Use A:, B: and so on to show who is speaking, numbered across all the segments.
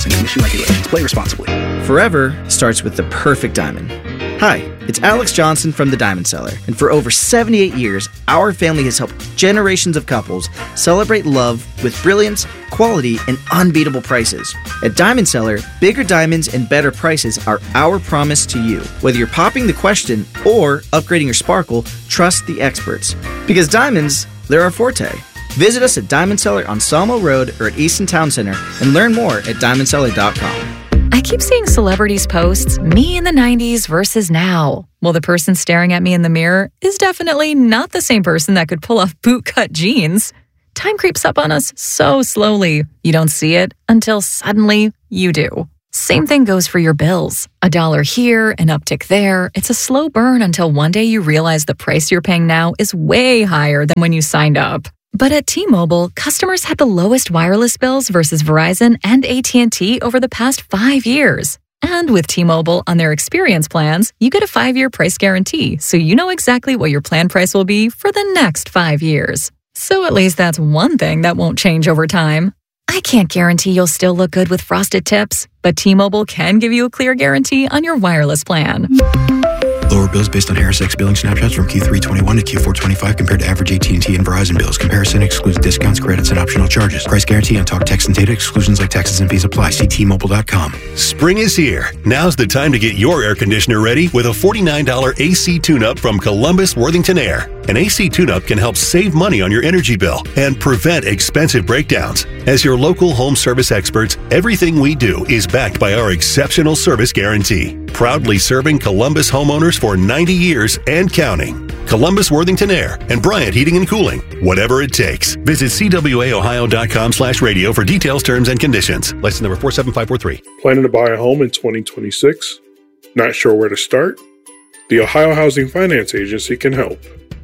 A: and commission regulations. Play responsibly.
B: Forever starts with the perfect diamond. Hi, it's Alex Johnson from The Diamond Seller, and for over 78 years, our family has helped generations of couples celebrate love with brilliance, quality, and unbeatable prices. At Diamond Seller, bigger diamonds and better prices are our promise to you. Whether you're popping the question or upgrading your sparkle, trust the experts. Because diamonds, they're our forte. Visit us at Diamond Seller on Sawmill Road or at Easton Town Center and learn more at diamondseller.com.
C: I keep seeing celebrities post me in the 90s versus now. Well, the person staring at me in the mirror is definitely not the same person that could pull off bootcut jeans. Time creeps up on us so slowly. You don't see it until suddenly you do. Same thing goes for your bills. $1 here, an uptick there. It's a slow burn until one day you realize the price you're paying now is way higher than when you signed up. But at T-Mobile, customers had the lowest wireless bills versus Verizon and AT&T over the past 5 years. And with T-Mobile on their experience plans, you get a 5-year price guarantee, so you know exactly what your plan price will be for the next 5 years. So at least that's one thing that won't change over time. I can't guarantee you'll still look good with frosted tips, but T-Mobile can give you a clear guarantee on your wireless plan.
A: Lower bills based on Harris X billing snapshots from Q3 21 to Q4 25 compared to average AT&T and Verizon bills. Comparison excludes discounts, credits, and optional charges. Price guarantee on talk, text, and data exclusions like taxes and fees apply. See T-Mobile.com.
D: Spring is here. Now's the time to get your air conditioner ready with a $49 AC tune-up from Columbus Worthington Air. An AC tune-up can help save money on your energy bill and prevent expensive breakdowns. As your local home service experts, everything we do is backed by our exceptional service guarantee. Proudly serving Columbus homeowners for 90 years and counting. Columbus Worthington Air and Bryant Heating and Cooling. Whatever it takes. Visit cwaohio.com/radio for details, terms, and conditions. License number 47543.
E: Planning to buy a home in 2026? Not sure where to start? The Ohio Housing Finance Agency can help.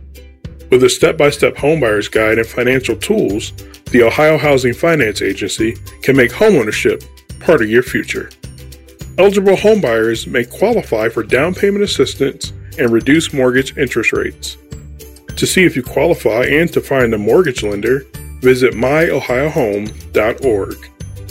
E: With a step-by-step homebuyer's guide and financial tools, the Ohio Housing Finance Agency can make homeownership part of your future. Eligible homebuyers may qualify for down payment assistance and reduced mortgage interest rates. To see if you qualify and to find a mortgage lender, visit myohiohome.org.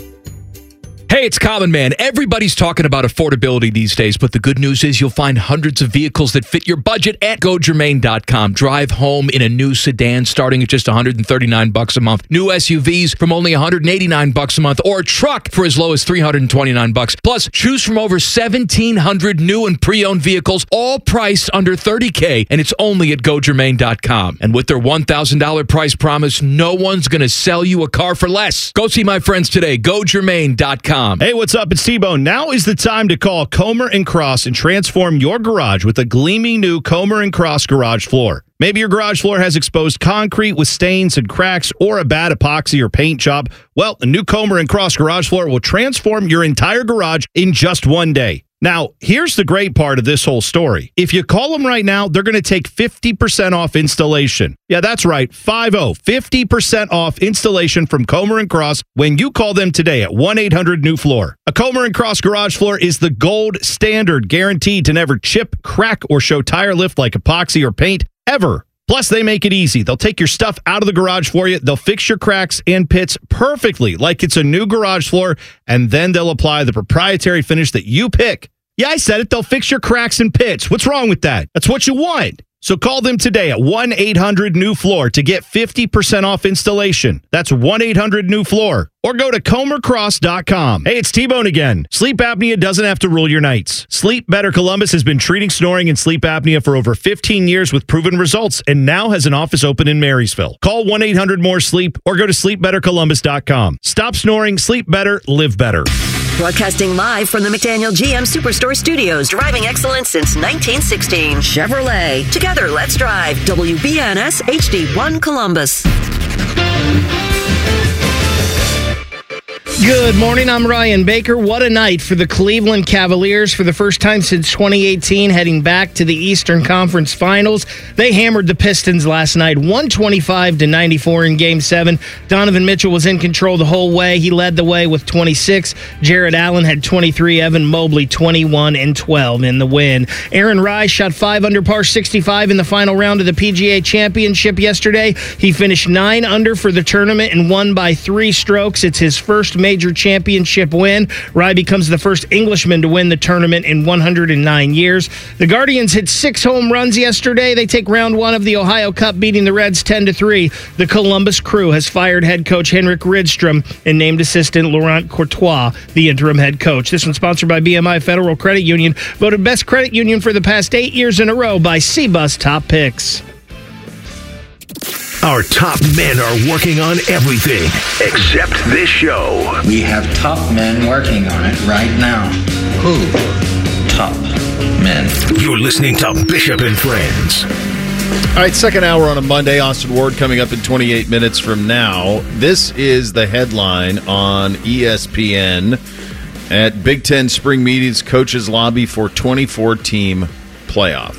F: Hey, it's Common Man. Everybody's talking about affordability these days, but the good news is you'll find hundreds of vehicles that fit your budget at GoGermain.com. Drive home in a new sedan starting at just $139 a month. New SUVs from only $189 a month, or a truck for as low as $329. Plus, choose from over 1,700 new and pre-owned vehicles, all priced under $30K, and it's only at GoGermain.com. And with their $1,000 price promise, no one's going to sell you a car for less. Go see my friends today. GoGermain.com.
G: Hey, what's up? It's T-Bone. Now is the time to call Comer & Cross and transform your garage with a gleaming new Comer & Cross garage floor. Maybe your garage floor has exposed concrete with stains and cracks or a bad epoxy or paint job. Well, the new Comer & Cross garage floor will transform your entire garage in just one day. Now, here's the great part of this whole story. If you call them right now, they're going to take 50% off installation. Yeah, that's right, 50% off installation from Comer & Cross when you call them today at 1-800-NEW-FLOOR. A Comer & Cross garage floor is the gold standard, guaranteed to never chip, crack, or show tire lift like epoxy or paint, ever. Plus, they make it easy. They'll take your stuff out of the garage for you. They'll fix your cracks and pits perfectly, like it's a new garage floor, and then they'll apply the proprietary finish that you pick. Yeah, I said it. They'll fix your cracks and pits. What's wrong with that? That's what you want. So call them today at 1-800-NEW-FLOOR to get 50% off installation. That's 1-800-NEW-FLOOR. Or go to comercross.com. Hey, it's T-Bone again. Sleep apnea doesn't have to rule your nights. Sleep Better Columbus has been treating snoring and sleep apnea for over 15 years with proven results and now has an office open in Marysville. Call 1-800-MORE-SLEEP or go to sleepbettercolumbus.com. Stop snoring, sleep better, live better.
H: Broadcasting live from the McDaniel GM Superstore Studios, driving excellence since 1916. Chevrolet. Together, let's drive. WBNS HD1 Columbus.
I: Good morning, I'm Ryan Baker. What a night for the Cleveland Cavaliers for the first time since 2018, heading back to the Eastern Conference Finals. They hammered the Pistons last night, 125-94 in Game 7. Donovan Mitchell was in control the whole way. He led the way with 26. Jared Allen had 23. Evan Mobley, 21 and 12 in the win. Aaron Rice shot 5 under par 65 in the final round of the PGA Championship yesterday. He finished 9 under for the tournament and won by 3 strokes. It's his first major championship win. Rye becomes the first Englishman to win the tournament in 109 years. The Guardians hit 6 home runs yesterday. They take round 1 of the Ohio Cup, beating the Reds 10-3. The Columbus Crew has fired head coach Henrik Rydstrom and named assistant Laurent Courtois the interim head coach. This one's sponsored by BMI Federal Credit Union, voted best credit union for the past 8 years in a row by CBUS Top Picks.
J: Our top men are working on everything except this show.
K: We have top men working on it right now. Who? Top men.
J: You're listening to Bishop and Friends.
G: All right, second hour on a Monday. Austin Ward coming up in 28 minutes from now. This is the headline on ESPN at Big Ten Spring Meetings Coaches Lobby for 24-team playoff.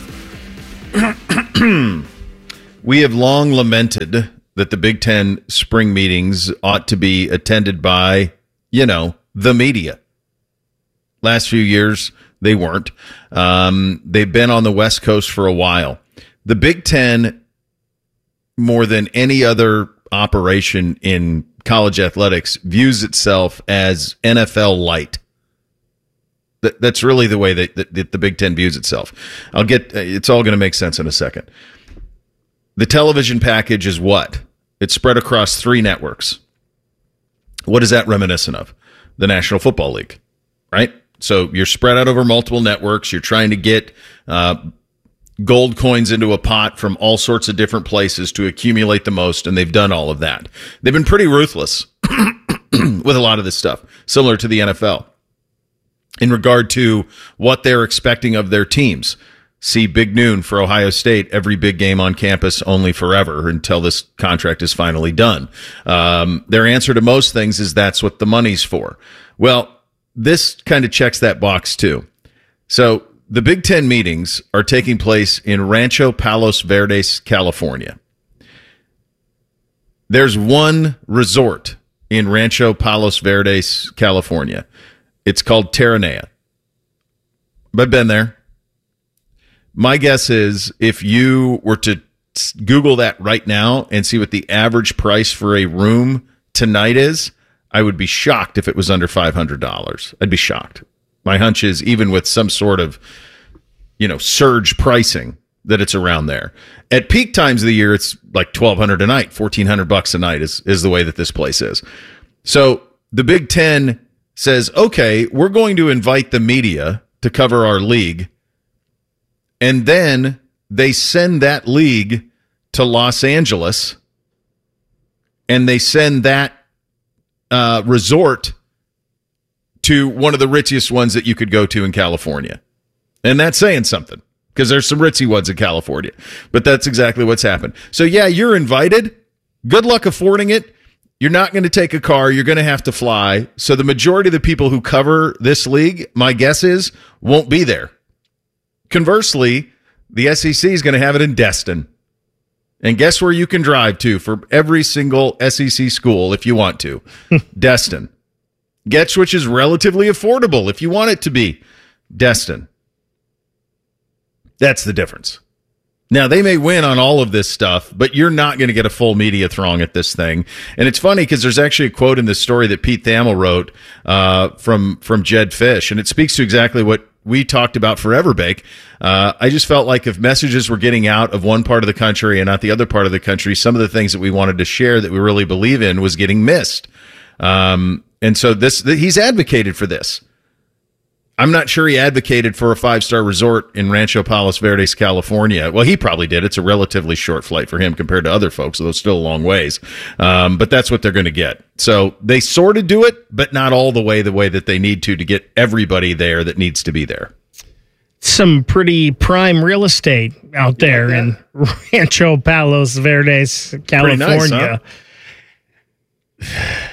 G: We have long lamented that the Big Ten spring meetings ought to be attended by, the media. Last few years, they weren't. They've been on the West Coast for a while. The Big Ten, more than any other operation in college athletics, views itself as NFL light. That's really the way that the Big Ten views itself. It's all going to make sense in a second. The television package is what? It's spread across 3 networks. What is that reminiscent of? The National Football League, right? So you're spread out over multiple networks. You're trying to get gold coins into a pot from all sorts of different places to accumulate the most, and they've done all of that. They've been pretty ruthless with a lot of this stuff, similar to the NFL, in regard to what they're expecting of their teams. See Big Noon for Ohio State, every big game on campus only forever until this contract is finally done. Their answer to most things is that's what the money's for. Well, this kind of checks that box too. So the Big Ten meetings are taking place in Rancho Palos Verdes, California. There's one resort in Rancho Palos Verdes, California. It's called Terranea. I've been there. My guess is if you were to Google that right now and see what the average price for a room tonight is, I would be shocked if it was under $500. I'd be shocked. My hunch is even with some sort of, surge pricing that it's around there. At peak times of the year, it's like $1,200 a night, $1,400 a night is the way that this place is. So the Big Ten says, okay, we're going to invite the media to cover our league. And then they send that league to Los Angeles, and they send that resort to one of the richest ones that you could go to in California. And that's saying something, because there's some ritzy ones in California. But that's exactly what's happened. So, yeah, you're invited. Good luck affording it. You're not going to take a car. You're going to have to fly. So the majority of the people who cover this league, my guess is, won't be there. Conversely, the SEC is going to have it in Destin. And guess where you can drive to for every single SEC school if you want to? Destin. Guess which is relatively affordable if you want it to be? Destin. That's the difference. Now, they may win on all of this stuff, but you're not going to get a full media throng at this thing. And it's funny because there's actually a quote in this story that Pete Thamel wrote from Jed Fish, and it speaks to exactly what we talked about forever, Bake. I just felt like if messages were getting out of one part of the country and not the other part of the country, some of the things that we wanted to share that we really believe in was getting missed. And so he's advocated for this. I'm not sure he advocated for a 5-star resort in Rancho Palos Verdes, California. Well, he probably did. It's a relatively short flight for him compared to other folks, although it's still a long ways. But that's what they're going to get. So they sort of do it, but not all the way that they need to get everybody there that needs to be there.
I: Some pretty prime real estate out there in Rancho Palos Verdes, California.
G: Nice, huh?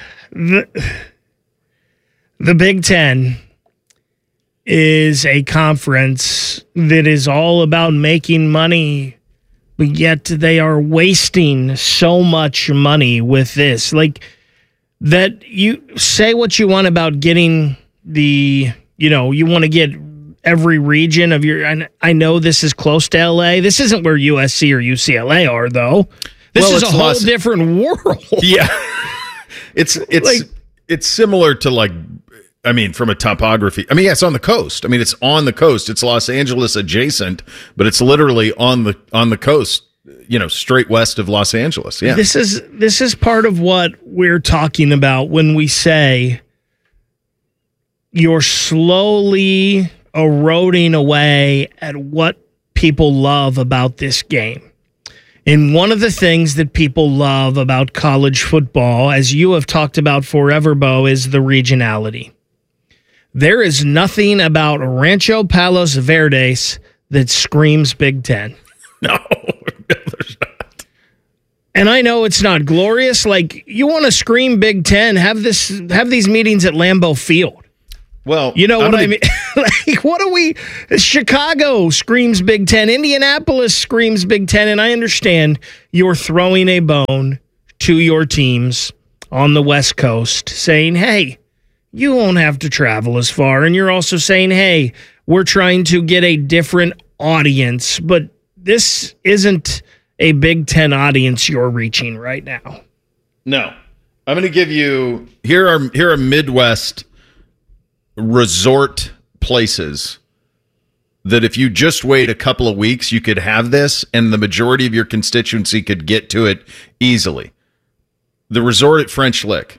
I: The Big Ten is a conference that is all about making money, but yet they are wasting so much money with this. Like, that you say what you want about getting you want to get every region of your, and I know this is close to LA. This isn't where USC or UCLA are, though. This is a whole different world.
G: Yeah. It's like,
L: it's similar to like, I mean, from a topography. I mean, yeah, it's on the coast. I mean, it's on the coast. It's Los Angeles adjacent, but it's literally on the coast, you know, straight west of Los Angeles. Yeah.
I: This is part of what we're talking about when we say you're slowly eroding away at what people love about this game. And one of the things that people love about college football, as you have talked about forever, Bo, is the regionality. There is nothing about Rancho Palos Verdes that screams Big Ten.
L: No, there's not.
I: And I know it's not glorious. Like, you want to scream Big Ten, have these meetings at Lambeau Field.
L: Well,
I: you know what I mean? Like, what are we? Chicago screams Big Ten. Indianapolis screams Big Ten. And I understand you're throwing a bone to your teams on the West Coast, saying, hey, you won't have to travel as far. And you're also saying, hey, we're trying to get a different audience. But this isn't a Big Ten audience you're reaching right now.
L: No. I'm going to give you, here are Midwest resort places that if you just wait a couple of weeks, you could have this and the majority of your constituency could get to it easily. The resort at French Lick.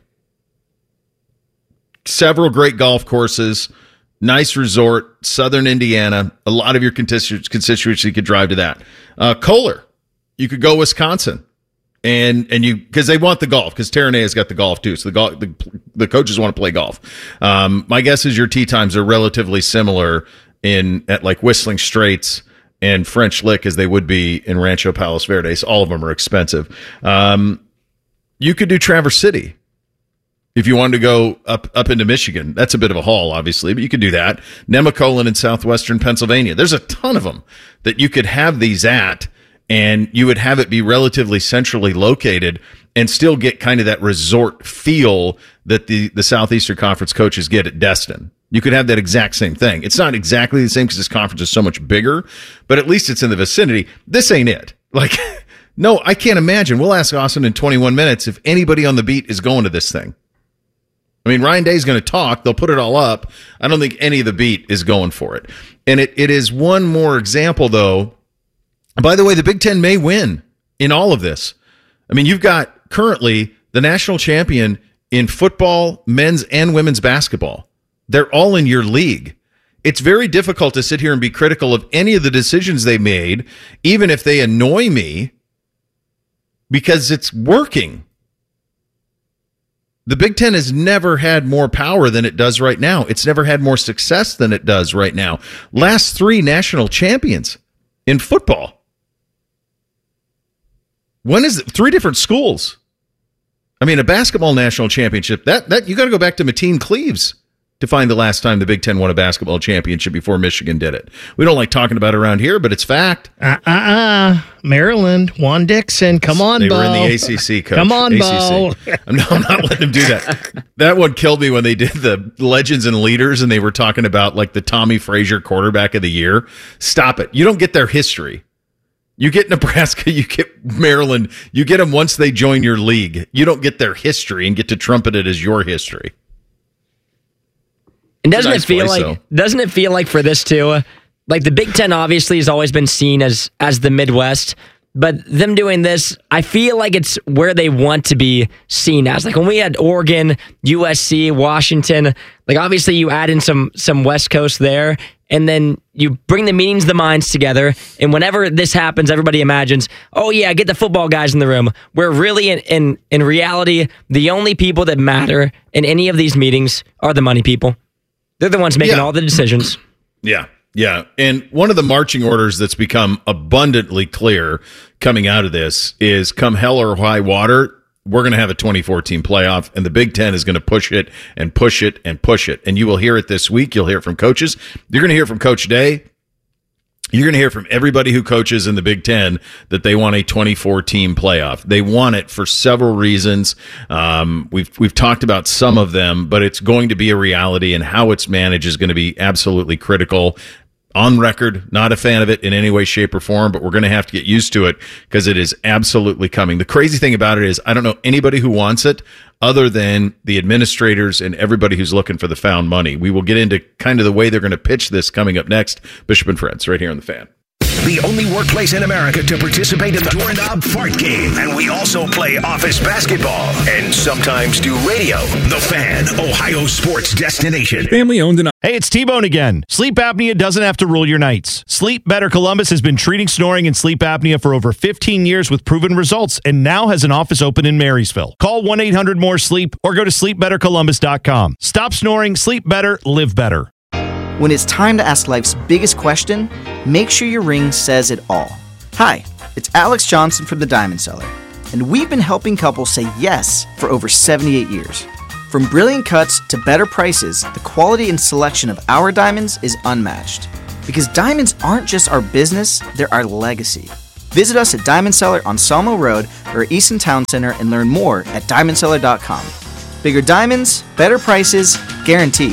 L: Several great golf courses, nice resort, southern Indiana. A lot of your constituency could drive to that. Kohler, you could go Wisconsin. And you, because they want the golf, because Terranea has got the golf too. So the coaches want to play golf. My guess is your tee times are relatively similar at like Whistling Straits and French Lick as they would be in Rancho Palos Verdes. All of them are expensive. You could do Traverse City if you wanted to go up into Michigan. That's a bit of a haul, obviously, but you could do that. Nemacolin in southwestern Pennsylvania. There's a ton of them that you could have these at. And you would have it be relatively centrally located and still get kind of that resort feel that the Southeastern Conference coaches get at Destin. You could have that exact same thing. It's not exactly the same because this conference is so much bigger, but at least it's in the vicinity. This ain't it. Like, no, I can't imagine. We'll ask Austin in 21 minutes if anybody on the beat is going to this thing. I mean, Ryan Day's going to talk. They'll put it all up. I don't think any of the beat is going for it. And it is one more example, though. By the way, the Big Ten may win in all of this. I mean, you've got currently the national champion in football, men's and women's basketball. They're all in your league. It's very difficult to sit here and be critical of any of the decisions they made, even if they annoy me, because it's working. The Big Ten has never had more power than it does right now. It's never had more success than it does right now. Last 3 national champions in football. When is it? 3 different schools. I mean, a basketball national championship, that you got to go back to Mateen Cleaves to find the last time the Big Ten won a basketball championship before Michigan did it. We don't like talking about it around here, but it's fact.
I: Maryland, Juan Dixon, come on,
L: Bo.
I: Bo.
L: They were in the ACC, Coach.
I: Come on,
L: ACC.
I: Bo.
L: I'm not letting them do that. That one killed me when they did the Legends and Leaders and they were talking about like the Tommy Frazier quarterback of the year. Stop it. You don't get their history. You get Nebraska, you get Maryland, you get them once they join your league. You don't get their history and get to trumpet it as your history.
M: And doesn't it feel like for this too, like the Big Ten obviously has always been seen as the Midwest, but them doing this, I feel like it's where they want to be seen as. Like when we had Oregon, USC, Washington, like obviously you add in some West Coast there, and then you bring the meetings, the minds together, and whenever this happens, everybody imagines, oh yeah, get the football guys in the room. Where really, in reality, the only people that matter in any of these meetings are the money people. They're the ones making all the decisions.
L: Yeah. And one of the marching orders that's become abundantly clear coming out of this is come hell or high water, we're going to have a 2014 playoff, and the Big Ten is going to push it and push it and push it. And you will hear it this week. You'll hear it from coaches. You're going to hear from Coach Day. You're going to hear from everybody who coaches in the Big Ten that they want a 2014 playoff. They want it for several reasons. We've talked about some of them, but it's going to be a reality, and how it's managed is going to be absolutely critical. On record, not a fan of it in any way, shape, or form, but we're going to have to get used to it because it is absolutely coming. The crazy thing about it is I don't know anybody who wants it. other than the administrators and everybody who's looking for the found money. We will get into kind of the way they're going to pitch this coming up next. Bishop and Friends, right here on The Fan.
J: The only workplace in America to participate in the Doorknob Fart Game. And we also play office basketball and sometimes do radio. The Fan, Ohio sports destination.
N: Family owned and...
G: Hey, it's T-Bone again. Sleep apnea doesn't have to rule your nights. Sleep Better Columbus has been treating snoring and sleep apnea for over 15 years with proven results and now has an office open in Marysville. Call 1-800-MORE-SLEEP or go to sleepbettercolumbus.com. Stop snoring, sleep better, live better.
B: When it's time to ask life's biggest question, make sure your ring says it all. Hi, it's Alex Johnson from the Diamond Cellar, and we've been helping couples say yes for over 78 years. From brilliant cuts to better prices, the quality and selection of our diamonds is unmatched. Because diamonds aren't just our business, they're our legacy. Visit us at Diamond Cellar on Sawmill Road or Easton Town Center and learn more at diamondcellar.com. Bigger diamonds, better prices, guaranteed.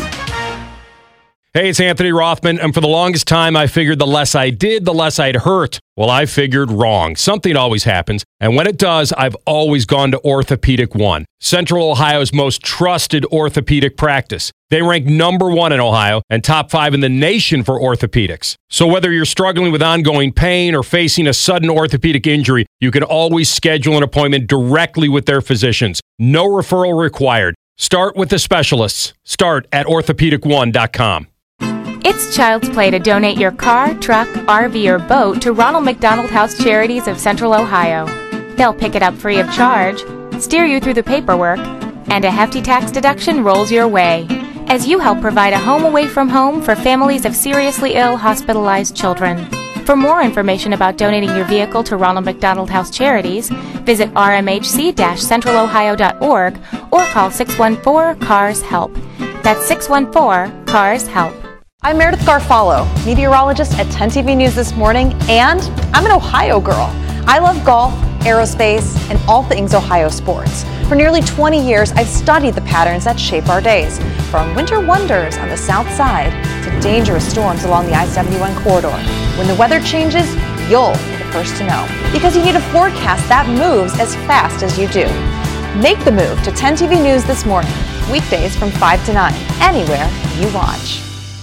N: Hey, it's Anthony Rothman, and for the longest time, I figured the less I did, the less I'd hurt. Well, I figured wrong. Something always happens, and when it does, I've always gone to Orthopedic One, Central Ohio's most trusted orthopedic practice. They rank #1 in Ohio and top 5 in the nation for orthopedics. So whether you're struggling with ongoing pain or facing a sudden orthopedic injury, you can always schedule an appointment directly with their physicians. No referral required. Start with the specialists. Start at orthopedic1.com.
O: It's child's play to donate your car, truck, RV, or boat to Ronald McDonald House Charities of Central Ohio. They'll pick it up free of charge, steer you through the paperwork, and a hefty tax deduction rolls your way as you help provide a home away from home for families of seriously ill, hospitalized children. For more information about donating your vehicle to Ronald McDonald House Charities, visit rmhc-centralohio.org or call 614-CARS-HELP. That's 614-CARS-HELP.
P: I'm Meredith Garfalo, meteorologist at 10 TV News This Morning, and I'm an Ohio girl. I love golf, aerospace, and all things Ohio sports. For nearly 20 years, I've studied the patterns that shape our days, from winter wonders on the south side to dangerous storms along the I-71 corridor. When the weather changes, you'll be the first to know, because you need a forecast that moves as fast as you do. Make the move to 10 TV News This Morning, weekdays from 5 to 9, anywhere you watch.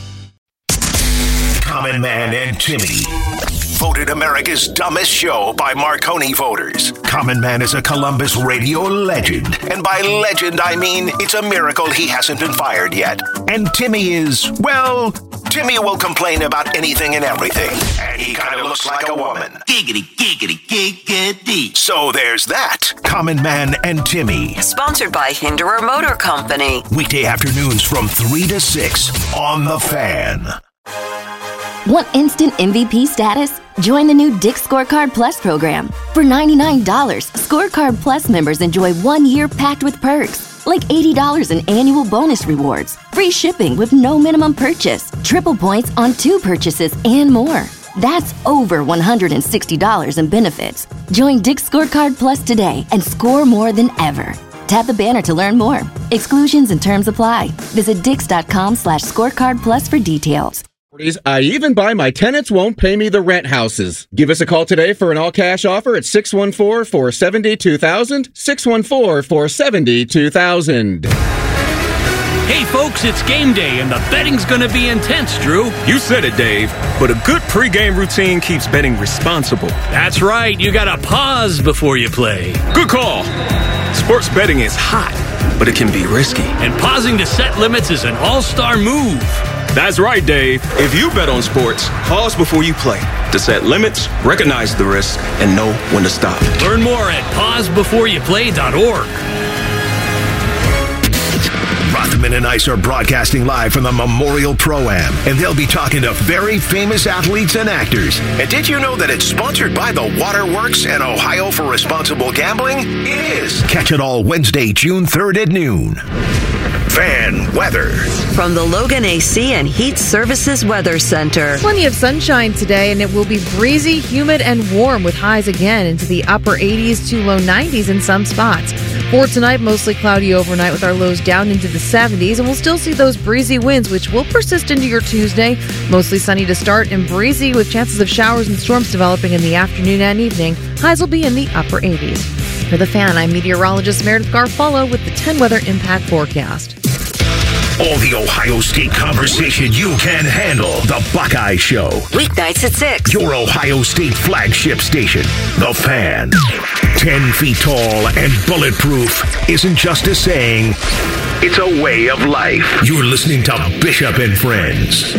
J: Common Man and Timmy. Voted America's dumbest show by Marconi voters. Common Man is a Columbus radio legend. And by legend, I mean it's a miracle he hasn't been fired yet. And Timmy is, well, Timmy will complain about anything and everything. And he kind of looks like a woman. Giggity, giggity, giggity. So there's that. Common Man and Timmy.
H: Sponsored by Hinderer Motor Company.
J: Weekday afternoons from 3 to 6 on The Fan.
Q: Want instant MVP status? Join the new Dick's Scorecard Plus program. For $99, Scorecard Plus members enjoy 1 year packed with perks, like $80 in annual bonus rewards, free shipping with no minimum purchase, triple points on 2 purchases, and more. That's over $160 in benefits. Join Dick's Scorecard Plus today and score more than ever. Tap the banner to learn more. Exclusions and terms apply. Visit dix.com/scorecard plus for details.
R: I even buy my tenants won't pay me the rent houses. Give us a call today for an all-cash offer at 614-470-2000, 614-470-2000.
S: Hey folks, it's game day and the betting's gonna be intense, Drew.
T: You said it, Dave, but a good pregame routine keeps betting responsible.
S: That's right, you gotta pause before you play.
T: Good call. Sports betting is hot, but it can be risky.
S: And pausing to set limits is an all-star move.
T: That's right, Dave. If you bet on sports, pause before you play to set limits, recognize the risk, and know when to stop.
S: Learn more at pausebeforeyouplay.org.
J: Rothman and Ice are broadcasting live from the Memorial Pro-Am, and they'll be talking to very famous athletes and actors. And did you know that it's sponsored by the Waterworks and Ohio for Responsible Gambling? It is. Catch it all Wednesday, June 3rd at noon. Fan weather.
H: From the Logan AC and Heat Services Weather Center.
U: Plenty of sunshine today, and it will be breezy, humid, and warm with highs again into the upper 80s to low 90s in some spots. For tonight, mostly cloudy overnight with our lows down into the 70s, and we'll still see those breezy winds, which will persist into your Tuesday. Mostly sunny to start and breezy with chances of showers and storms developing in the afternoon and evening. Highs will be in the upper 80s. For The Fan, I'm meteorologist Meredith Garfolo with the 10 Weather Impact Forecast.
J: All the Ohio State conversation you can handle. The Buckeye Show.
H: Weeknights at 6.
J: Your Ohio State flagship station. The Fan. 10 feet tall and bulletproof isn't just a saying, it's a way of life. You're listening to Bishop and Friends.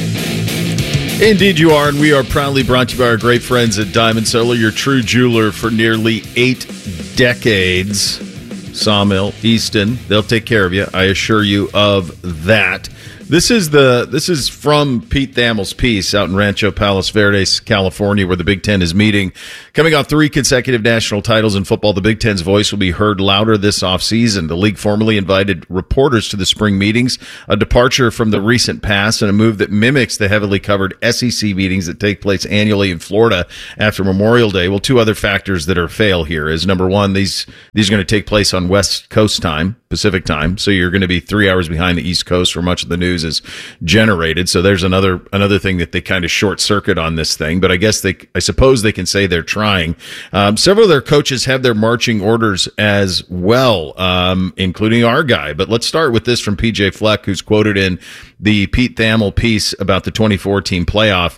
L: Indeed you are, and we are proudly brought to you by our great friends at Diamond Solar, your true jeweler for nearly 8 decades. Sawmill, Easton, they'll take care of you. I assure you of that. This is from Pete Thamel's piece out in Rancho Palos Verdes, California, where the Big Ten is meeting. Coming off 3 consecutive national titles in football, the Big Ten's voice will be heard louder this offseason. The league formally invited reporters to the spring meetings, a departure from the recent past and a move that mimics the heavily covered SEC meetings that take place annually in Florida after Memorial Day. Well, 2 other factors that are fail here is, number one, these are going to take place on West Coast time, Pacific time, so you're going to be 3 hours behind the East Coast where much of the news is generated. So there's another thing that they kind of short circuit on this thing. But I suppose they can say they're trying. Several of their coaches have their marching orders as well, including our guy. But let's start with this from PJ Fleck, who's quoted in the Pete Thamel piece about the 2014 playoff.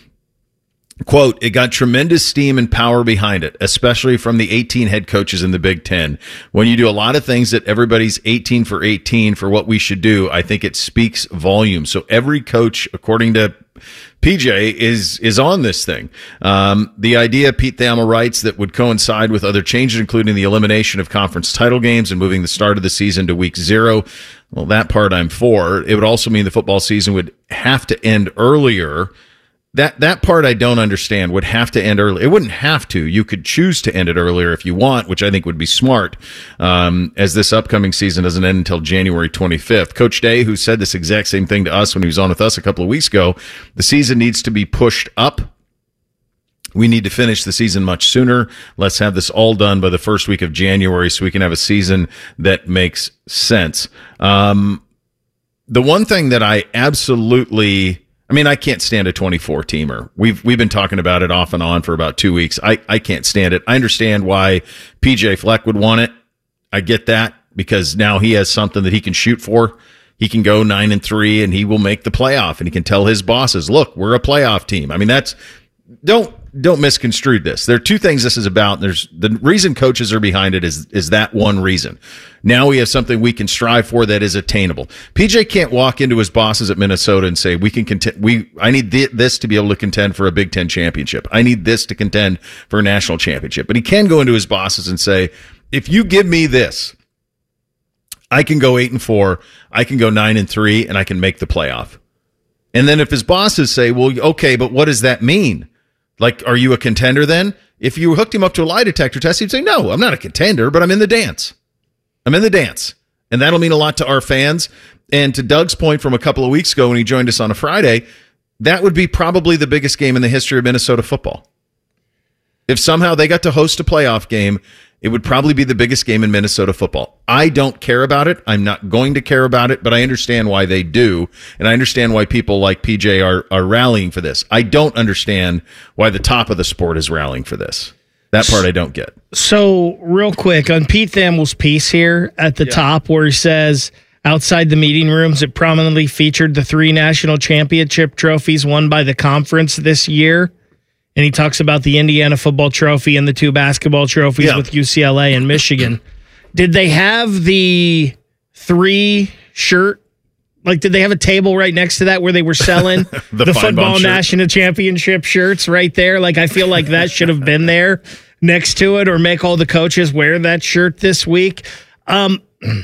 L: Quote, it got tremendous steam and power behind it, especially from the 18 head coaches in the Big Ten. When you do a lot of things that everybody's 18 for 18 for what we should do, I think it speaks volumes. So every coach, according to PJ, is on this thing. The idea, Pete Thamel writes, that would coincide with other changes, including the elimination of conference title games and moving the start of the season to week 0. Well, that part I'm for. It would also mean the football season would have to end earlier. That part I don't understand. Would have to end early. It wouldn't have to. You could choose to end it earlier if you want, which I think would be smart, as this upcoming season doesn't end until January 25th. Coach Day, who said this exact same thing to us when he was on with us a couple of weeks ago, the season needs to be pushed up. We need to finish the season much sooner. Let's have this all done by the first week of January so we can have a season that makes sense. The one thing that I can't stand a 24 teamer. We've been talking about it off and on for about 2 weeks. I can't stand it. I understand why PJ Fleck would want it. I get that because now he has something that he can shoot for. He can go 9-3 and he will make the playoff, and he can tell his bosses, look, we're a playoff team. I mean, don't misconstrue this. There are 2 things this is about. There's the reason coaches are behind it is that one reason. Now we have something we can strive for that is attainable. PJ can't walk into his bosses at Minnesota and say, we can contend. I need this to be able to contend for a Big Ten championship. I need this to contend for a national championship. But he can go into his bosses and say, if you give me this, I can go 8-4, I can go 9-3, and I can make the playoff. And then if his bosses say, well, okay, but what does that mean? Like, are you a contender then? If you hooked him up to a lie detector test, he'd say, no, I'm not a contender, but I'm in the dance. I'm in the dance. And that'll mean a lot to our fans. And to Doug's point from a couple of weeks ago when he joined us on a Friday, that would be probably the biggest game in the history of Minnesota football. If somehow they got to host a playoff game, it would probably be the biggest game in Minnesota football. I don't care about it. I'm not going to care about it, but I understand why they do. And I understand why people like PJ are rallying for this. I don't understand why the top of the sport is rallying for this. That part I don't get.
I: So real quick on Pete Thamel's piece here at the top where he says, outside the meeting rooms, it prominently featured the 3 national championship trophies won by the conference this year. And he talks about the Indiana football trophy and the 2 basketball trophies with UCLA and Michigan. Did they have the 3 shirt? Like, did they have a table right next to that where they were selling the football national championship shirts right there? Like, I feel like that should have been there next to it, or make all the coaches wear that shirt this week. Bo,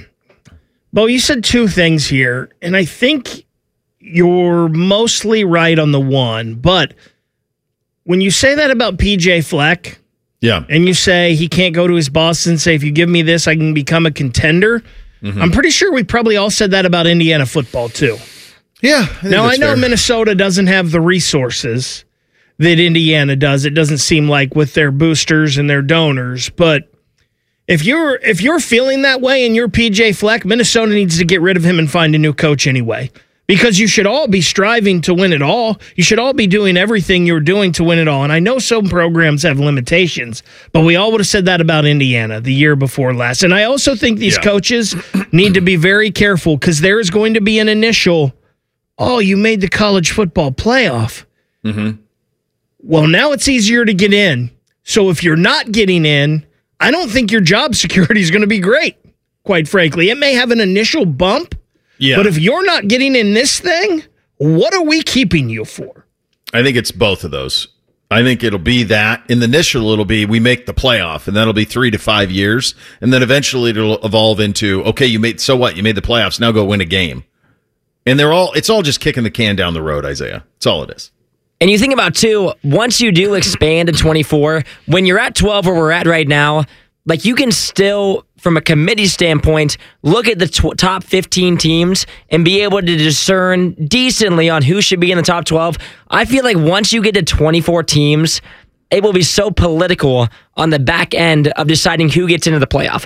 I: you said 2 things here, and I think you're mostly right on the one, but when you say that about PJ Fleck, and you say he can't go to his boss and say, if you give me this, I can become a contender, I'm pretty sure we probably all said that about Indiana football, too.
L: Yeah.
I: Now, I know Minnesota doesn't have the resources that Indiana does. It doesn't seem like with their boosters and their donors. But if you're feeling that way and you're PJ Fleck, Minnesota needs to get rid of him and find a new coach anyway. Because you should all be striving to win it all. You should all be doing everything you're doing to win it all. And I know some programs have limitations, but we all would have said that about Indiana the year before last. And I also think these coaches need to be very careful because there is going to be an initial, oh, you made the college football playoff.
L: Mm-hmm.
I: Well, now it's easier to get in. So if you're not getting in, I don't think your job security is going to be great, quite frankly. It may have an initial bump.
L: Yeah.
I: But if you're not getting in this thing, what are we keeping you for?
L: I think it's both of those. I think it'll be that. In the initial, it'll be we make the playoff, and that'll be 3 to 5 years. And then eventually it'll evolve into, okay, so what? You made the playoffs. Now go win a game. And it's all just kicking the can down the road, Isaiah. That's all it is.
M: And you think about, too, once you do expand to 24, when you're at 12 where we're at right now, like you can still, from a committee standpoint, look at the top 15 teams and be able to discern decently on who should be in the top 12. I feel like once you get to 24 teams, it will be so political on the back end of deciding who gets into the playoff.